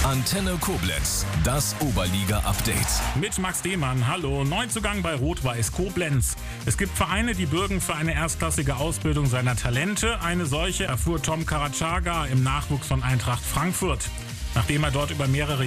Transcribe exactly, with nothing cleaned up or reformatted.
Antenne Koblenz, das Oberliga-Update. Mit Max Demann, hallo. Neuzugang bei Rot-Weiß Koblenz. Es gibt Vereine, die bürgen für eine erstklassige Ausbildung seiner Talente. Eine solche erfuhr Tom Karacaga im Nachwuchs von Eintracht Frankfurt. Nachdem er dort über mehrere